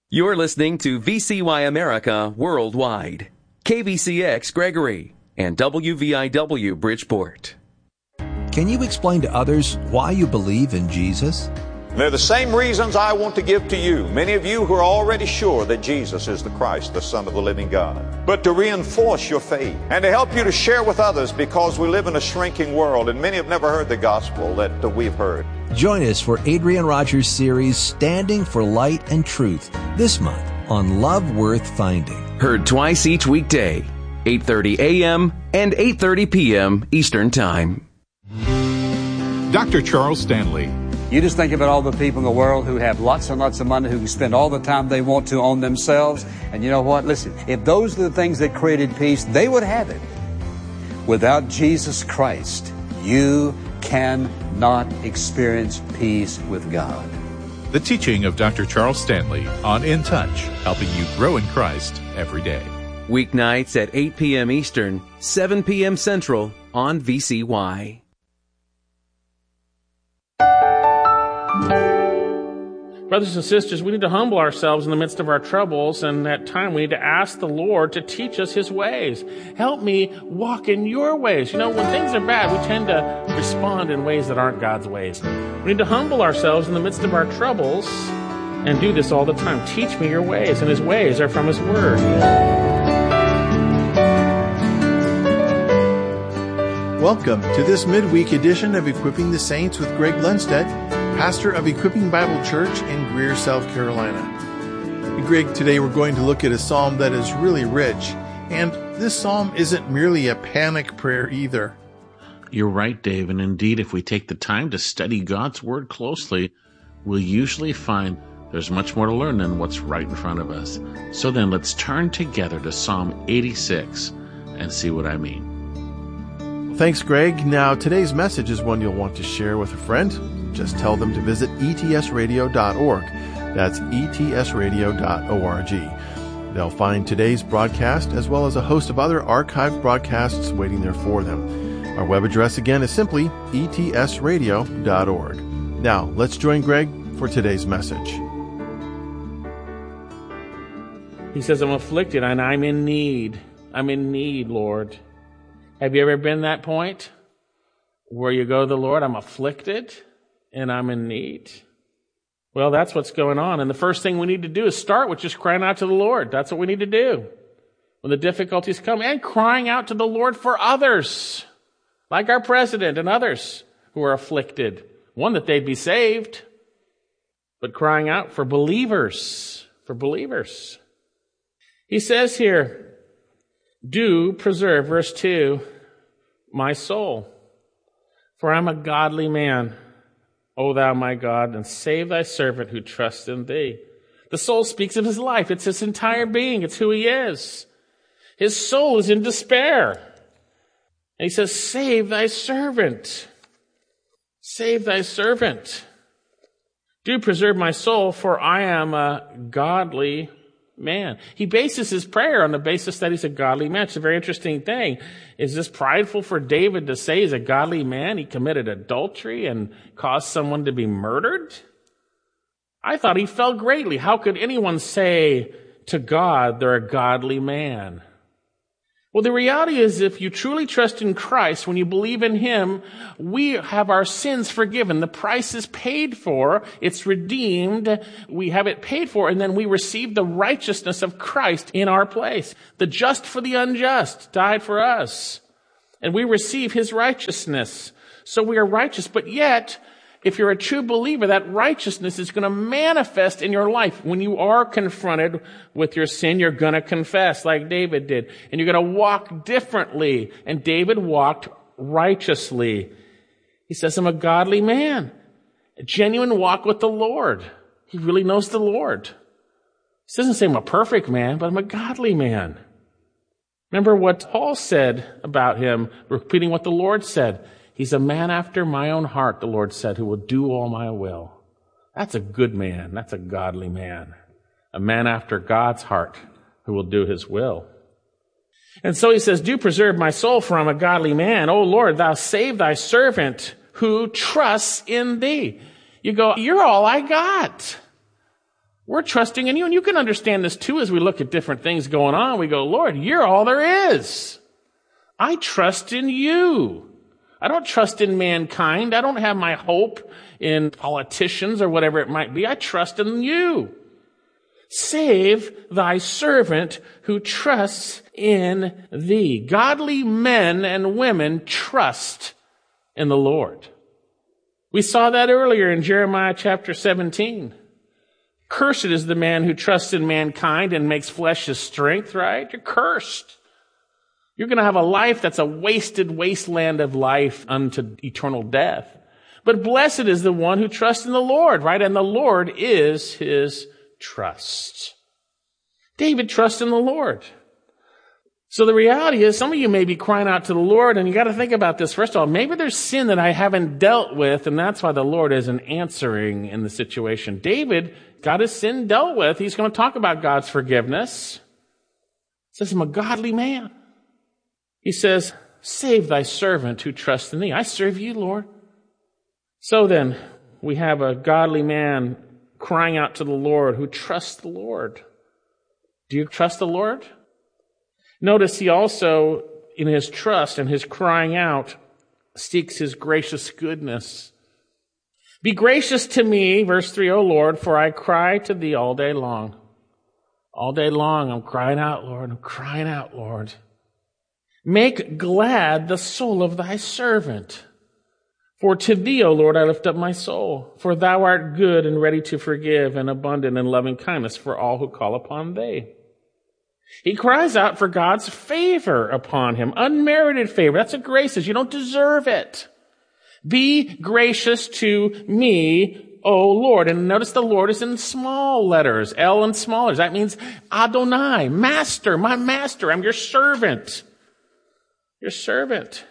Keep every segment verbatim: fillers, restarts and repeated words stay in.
You're listening to V C Y America Worldwide, K V C X Gregory, and W V I W Bridgeport. Can you explain to others why you believe in Jesus? They're the same reasons I want to give to you, many of you who are already sure that Jesus is the Christ, the Son of the living God. But to reinforce your faith and to help you to share with others, because we live in a shrinking world and many have never heard the gospel that uh, we've heard. Join us for Adrian Rogers' series, Standing for Light and Truth, this month on Love Worth Finding. Heard twice each weekday, eight thirty a.m. and eight thirty p.m. Eastern Time. Doctor Charles Stanley. You just think about all the people in the world who have lots and lots of money, who can spend all the time they want to on themselves. And you know what? Listen, if those are the things that created peace, they would have it. Without Jesus Christ, you cannot experience peace with God. The teaching of Doctor Charles Stanley on In Touch, helping you grow in Christ every day. Weeknights at eight p.m. Eastern, seven p.m. Central on V C Y. Brothers and sisters, we need to humble ourselves in the midst of our troubles, and at time we need to ask the Lord to teach us His ways. Help me walk in your ways. You know, when things are bad, we tend to respond in ways that aren't God's ways. We need to humble ourselves in the midst of our troubles and do this all the time. Teach me your ways, and His ways are from His Word. Welcome to this midweek edition of Equipping the Saints with Greg Lundstedt, pastor of Equipping Bible Church in Greer, South Carolina. And Greg, today we're going to look at a psalm that is really rich, and this psalm isn't merely a panic prayer either. You're right, Dave, and indeed, if we take the time to study God's Word closely, we'll usually find there's much more to learn than what's right in front of us. So then, let's turn together to Psalm eighty-six and see what I mean. Thanks, Greg. Now, today's message is one you'll want to share with a friend. Just tell them to visit E T S radio dot org. That's E T S radio dot org. They'll find today's broadcast as well as a host of other archived broadcasts waiting there for them. Our web address again is simply E T S radio dot org. Now, let's join Greg for today's message. He says, I'm afflicted and I'm in need. I'm in need, Lord. Have you ever been that point where you go to the Lord, I'm afflicted and I'm in need? Well, that's what's going on. And the first thing we need to do is start with just crying out to the Lord. That's what we need to do when the difficulties come, and crying out to the Lord for others, like our president and others who are afflicted. One, that they'd be saved, but crying out for believers, for believers. He says here, do preserve, verse two, my soul, for I'm a godly man, O thou my God, and save thy servant who trusts in thee. The soul speaks of his life. It's his entire being. It's who he is. His soul is in despair. And he says, save thy servant. Save thy servant. Do preserve my soul, for I am a godly man. He bases his prayer on the basis that he's a godly man. It's a very interesting thing. Is this prideful for David to say he's a godly man? He committed adultery and caused someone to be murdered? I thought he fell greatly. How could anyone say to God they're a godly man? Well, the reality is, if you truly trust in Christ, when you believe in Him, we have our sins forgiven. The price is paid for. It's redeemed. We have it paid for, and then we receive the righteousness of Christ in our place. The just for the unjust died for us, and we receive His righteousness. So we are righteous, but yet, if you're a true believer, that righteousness is going to manifest in your life. When you are confronted with your sin, you're going to confess like David did. And you're going to walk differently. And David walked righteously. He says, I'm a godly man. A genuine walk with the Lord. He really knows the Lord. He doesn't say I'm a perfect man, but I'm a godly man. Remember what Paul said about him, repeating what the Lord said. He's a man after my own heart, the Lord said, who will do all my will. That's a good man. That's a godly man. A man after God's heart who will do His will. And so he says, do preserve my soul, for I'm a godly man. O Lord, thou save thy servant who trusts in thee. You go, you're all I got. We're trusting in you, and you can understand this too as we look at different things going on. We go, Lord, you're all there is. I trust in you. I don't trust in mankind. I don't have my hope in politicians or whatever it might be. I trust in you. Save thy servant who trusts in thee. Godly men and women trust in the Lord. We saw that earlier in Jeremiah chapter seventeen. Cursed is the man who trusts in mankind and makes flesh his strength, right? You're cursed. You're going to have a life that's a wasted wasteland of life unto eternal death. But blessed is the one who trusts in the Lord, right? And the Lord is his trust. David trusts in the Lord. So the reality is, some of you may be crying out to the Lord, and you got to think about this. First of all, maybe there's sin that I haven't dealt with, and that's why the Lord isn't answering in the situation. David got his sin dealt with. He's going to talk about God's forgiveness. He says, I'm a godly man. He says, save thy servant who trusts in thee. I serve you, Lord. So then, we have a godly man crying out to the Lord who trusts the Lord. Do you trust the Lord? Notice he also, in his trust and his crying out, seeks his gracious goodness. Be gracious to me, verse three, O Lord, for I cry to thee all day long. All day long I'm crying out, Lord. I'm crying out, Lord. Make glad the soul of thy servant. For to thee, O Lord, I lift up my soul. For thou art good and ready to forgive and abundant in loving kindness for all who call upon thee. He cries out for God's favor upon him, unmerited favor. That's what grace is. You don't deserve it. Be gracious to me, O Lord. And notice the Lord is in small letters, L in small letters. That means Adonai, master, my master. I'm your servant. Your servant.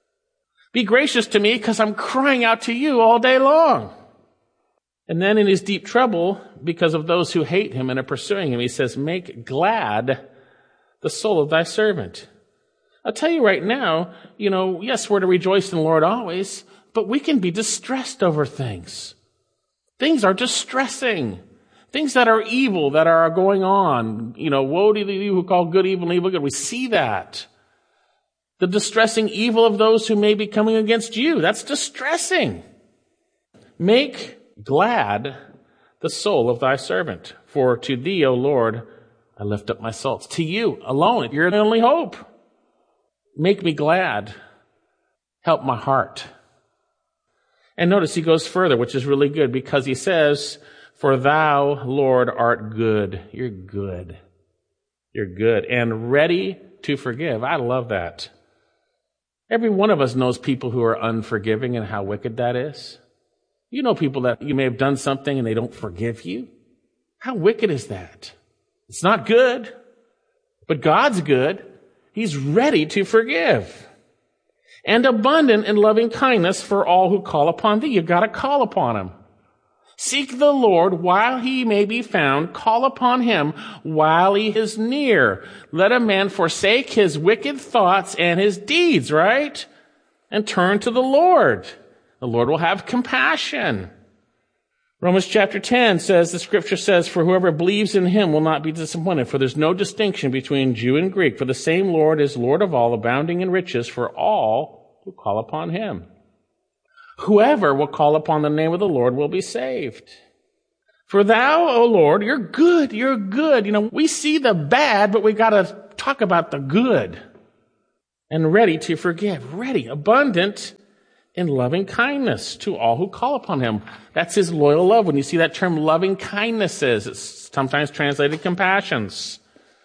Be gracious to me because I'm crying out to you all day long. And then in his deep trouble, because of those who hate him and are pursuing him, he says, make glad the soul of thy servant. I'll tell you right now, you know, yes, we're to rejoice in the Lord always, but we can be distressed over things. Things are distressing. Things that are evil, that are going on. You know, woe to you who call good evil and evil good. We see that. The distressing evil of those who may be coming against you. That's distressing. Make glad the soul of thy servant. For to thee, O Lord, I lift up my soul. It's to you alone. You're the only hope. Make me glad. Help my heart. And notice he goes further, which is really good, because he says, for thou, Lord, art good. You're good. You're good and ready to forgive. I love that. Every one of us knows people who are unforgiving and how wicked that is. You know people that you may have done something and they don't forgive you. How wicked is that? It's not good, but God's good. He's ready to forgive. And abundant in loving kindness for all who call upon thee. You've got to call upon him. Seek the Lord while he may be found. Call upon him while he is near. Let a man forsake his wicked thoughts and his deeds, right? And turn to the Lord. The Lord will have compassion. Romans chapter ten says, the scripture says, for whoever believes in him will not be disappointed, for there's no distinction between Jew and Greek, for the same Lord is Lord of all, abounding in riches for all who call upon him. Whoever will call upon the name of the Lord will be saved. For thou, O Lord, you're good, you're good. You know, we see the bad, but we got to talk about the good. And ready to forgive, ready, abundant in loving kindness to all who call upon him. That's his loyal love. When you see that term loving kindnesses, it's sometimes translated compassions.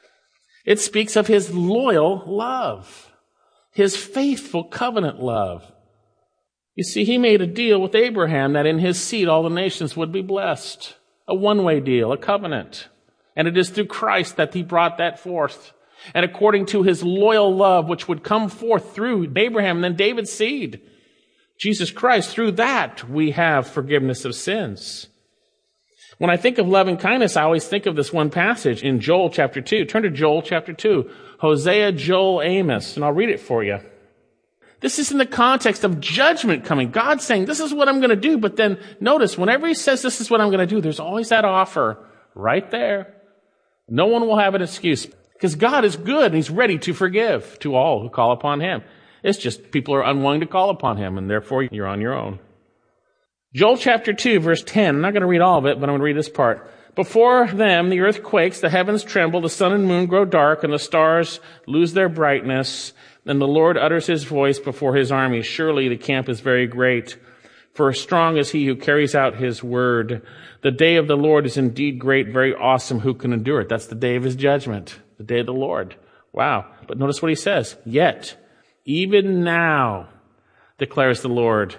It speaks of his loyal love, his faithful covenant love. You see, he made a deal with Abraham that in his seed all the nations would be blessed. A one-way deal, a covenant. And it is through Christ that he brought that forth. And according to his loyal love, which would come forth through Abraham and then David's seed, Jesus Christ, through that we have forgiveness of sins. When I think of loving kindness, I always think of this one passage in Joel chapter two. Turn to Joel chapter two. Hosea, Joel, Amos, and I'll read it for you. This is in the context of judgment coming. God saying, this is what I'm going to do. But then notice, whenever he says this is what I'm going to do, there's always that offer right there. No one will have an excuse because God is good and he's ready to forgive to all who call upon him. It's just people are unwilling to call upon him, and therefore you're on your own. Joel chapter two, verse ten. I'm not going to read all of it, but I'm going to read this part. Before them, the earth quakes, the heavens tremble, the sun and moon grow dark, and the stars lose their brightness. And the Lord utters his voice before his army. Surely the camp is very great, for strong is he who carries out his word. The day of the Lord is indeed great, very awesome. Who can endure it? That's the day of his judgment, the day of the Lord. Wow. But notice what he says. Yet, even now, declares the Lord,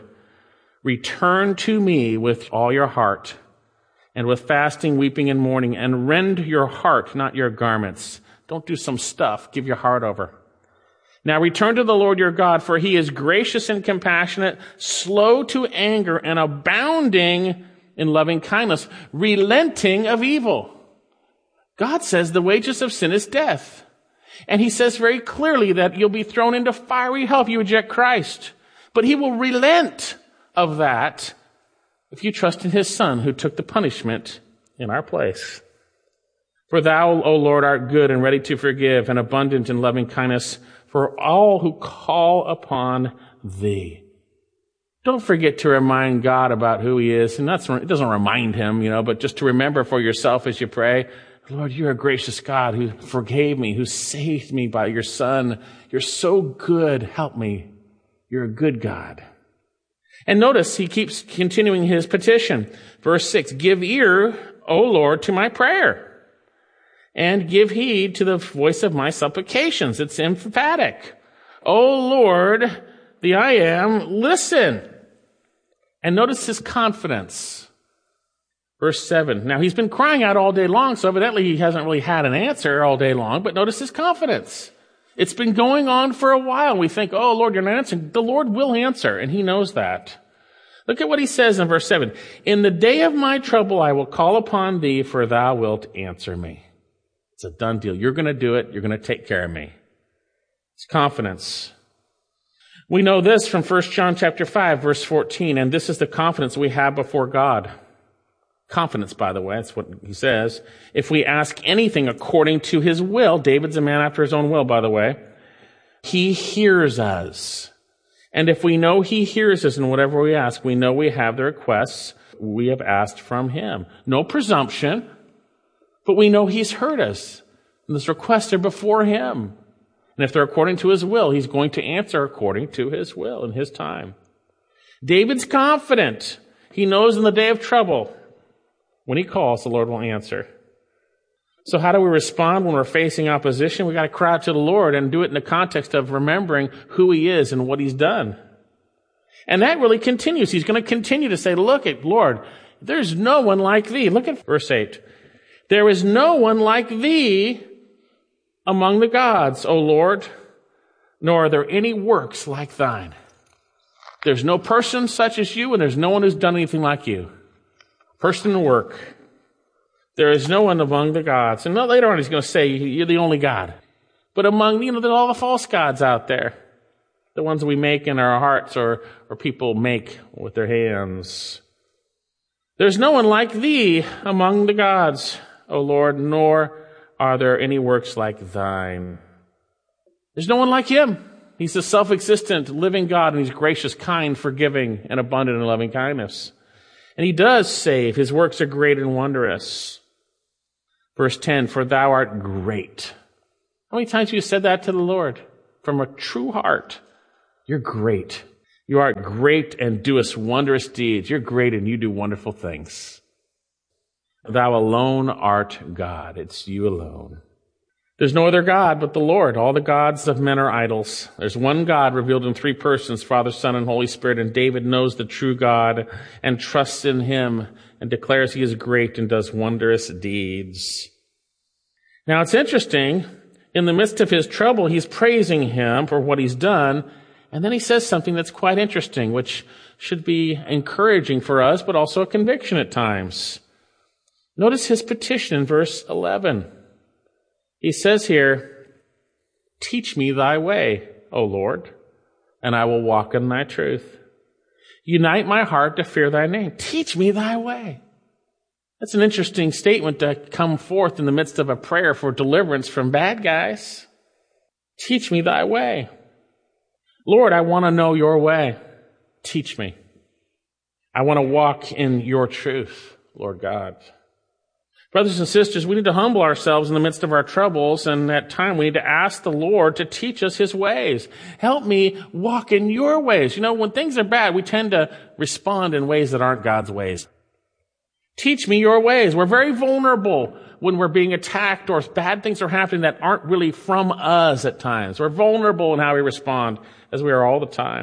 return to me with all your heart, and with fasting, weeping, and mourning, and rend your heart, not your garments. Don't do some stuff. Give your heart over. Now return to the Lord your God, for he is gracious and compassionate, slow to anger, and abounding in loving kindness, relenting of evil. God says the wages of sin is death. And he says very clearly that you'll be thrown into fiery hell if you reject Christ. But he will relent of that if you trust in his Son who took the punishment in our place. For thou, O Lord, art good and ready to forgive and abundant in loving kindness for all who call upon thee. Don't forget to remind God about who he is. And that's, it doesn't remind him, you know, but just to remember for yourself as you pray, Lord, you're a gracious God who forgave me, who saved me by your Son. You're so good. Help me. You're a good God. And notice he keeps continuing his petition. Verse six, give ear, O Lord, to my prayer, and give heed to the voice of my supplications. It's emphatic. O Lord, the I am, listen. And notice his confidence. Verse seven. Now he's been crying out all day long, so evidently he hasn't really had an answer all day long, but notice his confidence. It's been going on for a while. We think, oh, Lord, you're not answering. The Lord will answer, and he knows that. Look at what he says in verse seven. In the day of my trouble, I will call upon thee, for thou wilt answer me. It's a done deal. You're going to do it. You're going to take care of me. It's confidence. We know this from First John chapter five, verse fourteen, and this is the confidence we have before God. Confidence, by the way, that's what he says. If we ask anything according to his will, David's a man after his own will, by the way, he hears us. And if we know he hears us in whatever we ask, we know we have the requests we have asked from him. No presumption, but we know he's heard us. And those requests are before him. And if they're according to his will, he's going to answer according to his will in his time. David's confident. He knows in the day of trouble, when he calls, the Lord will answer. So how do we respond when we're facing opposition? We got to cry out to the Lord and do it in the context of remembering who he is and what he's done. And that really continues. He's going to continue to say, look at Lord, there's no one like thee. Look at verse eight. There is no one like thee among the gods, O Lord, nor are there any works like thine. There's no person such as you, and there's no one who's done anything like you. Person and work. There is no one among the gods. And later on he's going to say, you're the only God. But among, you know, there's all the false gods out there. The ones we make in our hearts or, or people make with their hands. There's no one like thee among the gods, O Lord, nor are there any works like thine. There's no one like him. He's the self-existent, living God, and he's gracious, kind, forgiving, and abundant in loving kindness. And he does save. His works are great and wondrous. Verse ten, for thou art great. How many times have you said that to the Lord? From a true heart. You're great. You art great and doest wondrous deeds. You're great and you do wonderful things. Thou alone art God. It's you alone. There's no other God but the Lord. All the gods of men are idols. There's one God revealed in three persons, Father, Son, and Holy Spirit, and David knows the true God and trusts in him and declares he is great and does wondrous deeds. Now it's interesting, in the midst of his trouble, he's praising him for what he's done, and then he says something that's quite interesting, which should be encouraging for us, but also a conviction at times. Notice his petition in verse eleven. He says here, teach me thy way, O Lord, and I will walk in thy truth. Unite my heart to fear thy name. Teach me thy way. That's an interesting statement to come forth in the midst of a prayer for deliverance from bad guys. Teach me thy way. Lord, I want to know your way. Teach me. I want to walk in your truth, Lord God. Brothers and sisters, we need to humble ourselves in the midst of our troubles, and at time we need to ask the Lord to teach us his ways. Help me walk in your ways. You know, when things are bad, we tend to respond in ways that aren't God's ways. Teach me your ways. We're very vulnerable when we're being attacked or bad things are happening that aren't really from us at times. We're vulnerable in how we respond, as we are all the time.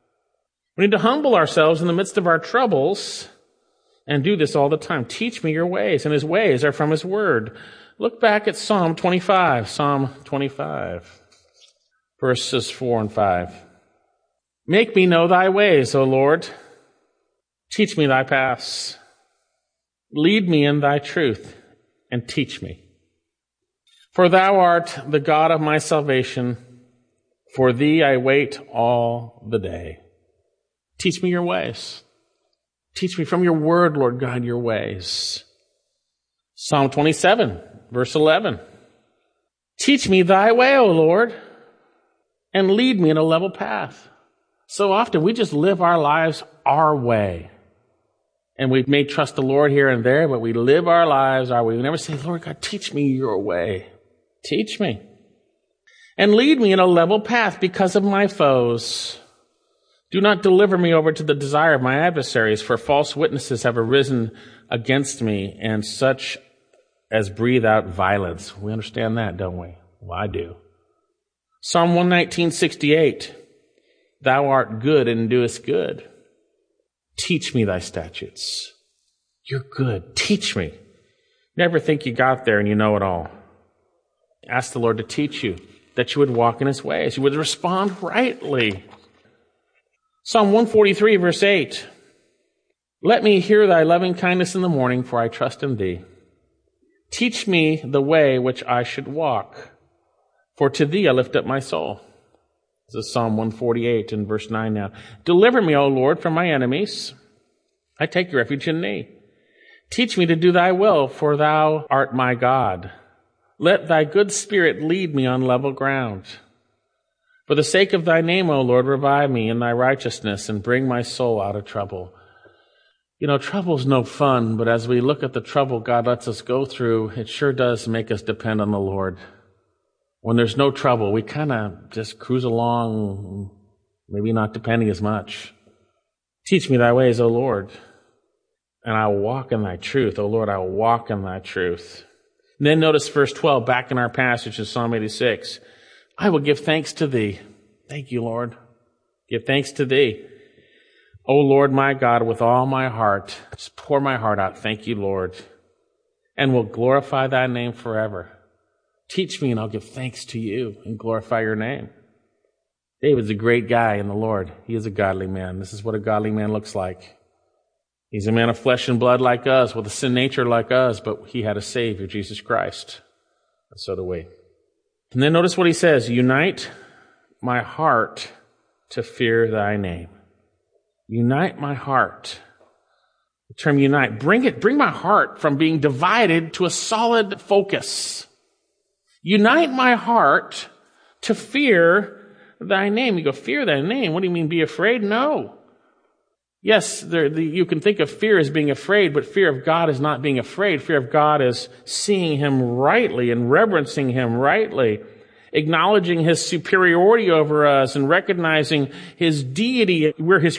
We need to humble ourselves in the midst of our troubles and do this all the time. Teach me your ways, and his ways are from his word. Look back at Psalm twenty-five, Psalm twenty-five, verses four and five. Make me know thy ways, O Lord. Teach me thy paths. Lead me in thy truth, and teach me. For thou art the God of my salvation. For thee I wait all the day. Teach me your ways. Teach me from your word, Lord God, your ways. Psalm twenty-seven, verse eleven. Teach me thy way, O Lord, and lead me in a level path. So often we just live our lives our way. And we may trust the Lord here and there, but we live our lives our way. We never say, Lord God, teach me your way. Teach me. And lead me in a level path because of my foes. Do not deliver me over to the desire of my adversaries, for false witnesses have arisen against me, and such as breathe out violence. We understand that, don't we? Well, I do. Psalm one nineteen, sixty-eight. Thou art good and doest good. Teach me thy statutes. You're good. Teach me. Never think you got there and you know it all. Ask the Lord to teach you, that you would walk in his ways. You would respond rightly. Psalm one forty-three, verse eight. Let me hear thy loving kindness in the morning, for I trust in thee. Teach me the way which I should walk, for to thee I lift up my soul. This is Psalm one forty-eight and verse nine now. Deliver me, O Lord, from my enemies. I take refuge in thee. Teach me to do thy will, for thou art my God. Let thy good spirit lead me on level ground. For the sake of thy name, O Lord, revive me in thy righteousness and bring my soul out of trouble. You know, trouble's no fun, but as we look at the trouble God lets us go through, it sure does make us depend on the Lord. When there's no trouble, we kind of just cruise along, maybe not depending as much. Teach me thy ways, O Lord, and I will walk in thy truth. O Lord, I will walk in thy truth. And then notice verse twelve, back in our passage in Psalm eighty-six. I will give thanks to thee. Thank you, Lord. Give thanks to thee. O Lord, my God, with all my heart. Just pour my heart out. Thank you, Lord. And will glorify thy name forever. Teach me and I'll give thanks to you and glorify your name. David's a great guy in the Lord. He is a godly man. This is what a godly man looks like. He's a man of flesh and blood like us, with a sin nature like us, but he had a Savior, Jesus Christ. And so do we. And then notice what he says, unite my heart to fear thy name. Unite my heart. The term unite, bring it, bring my heart from being divided to a solid focus. Unite my heart to fear thy name. You go, fear thy name? What do you mean, be afraid? No. Yes, there, the, you can think of fear as being afraid, but fear of God is not being afraid. Fear of God is seeing him rightly and reverencing him rightly, acknowledging his superiority over us and recognizing his deity. We're his